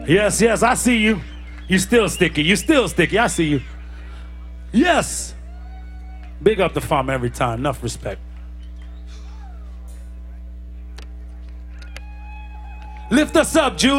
Yes, yes, I see you. You still sticky. You still sticky. I see you. Yes. Big up the farm every time. Enough respect. Lift us up, Jude.